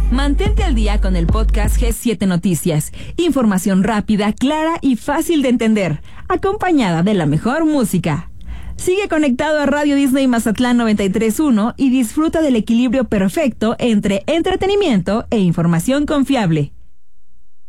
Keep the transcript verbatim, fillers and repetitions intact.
Mantente al día con el podcast G siete Noticias. Información rápida, clara y fácil de entender, acompañada de la mejor música. Sigue conectado a Radio Disney Mazatlán noventa y tres punto uno y disfruta del equilibrio perfecto entre entretenimiento e información confiable.